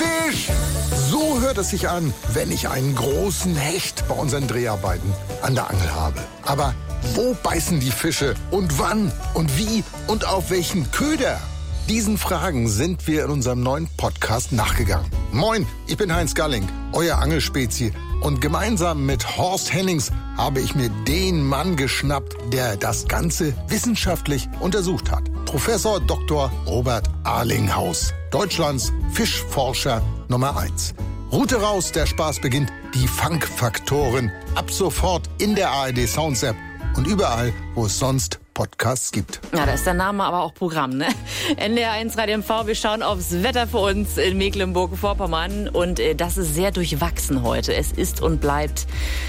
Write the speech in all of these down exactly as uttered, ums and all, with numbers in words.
Fisch! So hört es sich an, wenn ich einen großen Hecht bei unseren Dreharbeiten an der Angel habe. Aber wo beißen die Fische und wann und wie und auf welchen Köder? Diesen Fragen sind wir in unserem neuen Podcast nachgegangen. Moin, ich bin Heinz Galling, euer Angelspezie. Und gemeinsam mit Horst Hennings habe ich mir den Mann geschnappt, der das Ganze wissenschaftlich untersucht hat. Professor Doktor Robert Arlinghaus, Deutschlands Fischforscher Nummer eins. Route raus, der Spaß beginnt. Die Fangfaktoren. Ab sofort in der A R D Sounds App und überall, wo es sonst Podcasts gibt. Ja, da ist der Name aber auch Programm, ne? N D R eins Radio M V, wir schauen aufs Wetter für uns in Mecklenburg-Vorpommern und äh, das ist sehr durchwachsen heute. Es ist und bleibt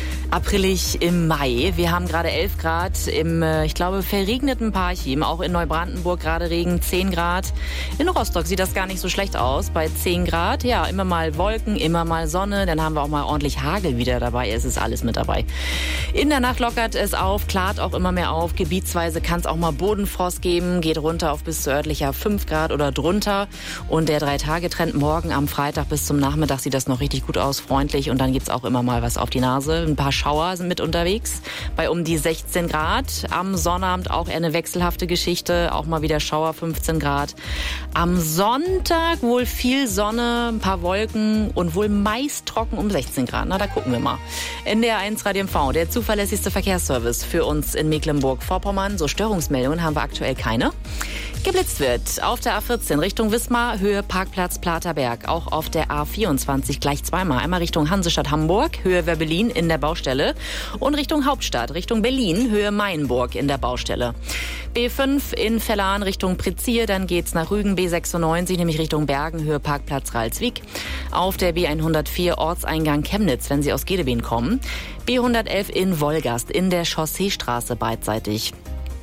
aprillig im Mai. Wir haben gerade elf Grad im, äh, ich glaube, verregneten Parchim. Auch in Neubrandenburg gerade Regen, zehn Grad. In Rostock sieht das gar nicht so schlecht aus, bei zehn Grad. Ja, immer mal Wolken, immer mal Sonne. Dann haben wir auch mal ordentlich Hagel wieder dabei. Es ist alles mit dabei. In der Nacht lockert es auf, klart auch immer mehr auf. Gebietsweise kann es auch mal Bodenfrost geben. Geht runter auf bis zu örtlicher fünf Grad oder drunter. Und der Drei-Tage-Trend morgen am Freitag bis zum Nachmittag sieht das noch richtig gut aus, freundlich. Und dann gibt's auch immer mal was auf die Nase. Ein paar Schauer sind mit unterwegs, bei um die sechzehn Grad. Am Sonnabend auch eher eine wechselhafte Geschichte, auch mal wieder Schauer, fünfzehn Grad. Am Sonntag wohl viel Sonne, ein paar Wolken und wohl meist trocken um sechzehn Grad. Na, da gucken wir mal. N D R eins Radio M V, der zuverlässigste Verkehrsservice für uns in Mecklenburg-Vorpommern. So Störungsmeldungen haben wir aktuell keine. Geblitzt wird auf der A vierzehn Richtung Wismar, Höhe Parkplatz Platerberg. Auch auf der A vierundzwanzig gleich zweimal. Einmal Richtung Hansestadt Hamburg, Höhe Werbelin in der Baustelle. Und Richtung Hauptstadt, Richtung Berlin, Höhe Mainburg in der Baustelle. B fünf in Vellan Richtung Prizier, dann geht's nach Rügen, B sechsundneunzig, nämlich Richtung Bergen, Höhe Parkplatz Ralswiek. Auf der B hundertvier Ortseingang Chemnitz, wenn Sie aus Gedebeen kommen. B hundertelf in Wolgast, in der Chausseestraße beidseitig.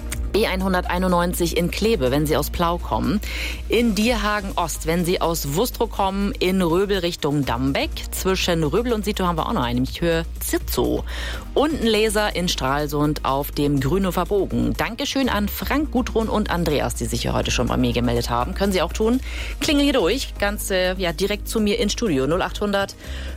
B hunderteinundneunzig in Kleve, wenn Sie aus Plau kommen. In Dierhagen Ost, wenn Sie aus Wustrow kommen. In Röbel Richtung Dambeck. Zwischen Röbel und Sito haben wir auch noch einen, nämlich Höhe Zitzow. Und ein Laser in Stralsund auf dem Grünhofer Bogen. Dankeschön an Frank, Gudrun und Andreas, die sich hier heute schon bei mir gemeldet haben. Können Sie auch tun. Klingel hier durch, ganz äh, ja, direkt zu mir ins Studio. null achthundert